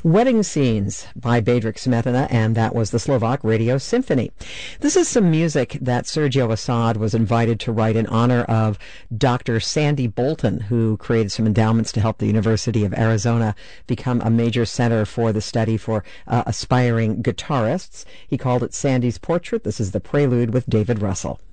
Wedding Scenes by Bedřich Smetana, and that was the Slovak Radio Symphony. This is some music that Sergio Assad was invited to write in honor of Dr. Sandy Bolton, who created some endowments to help the University of Arizona become a major center for the study for aspiring guitarists. He called it Sandy's Portrait. This is the Prelude with David Russell.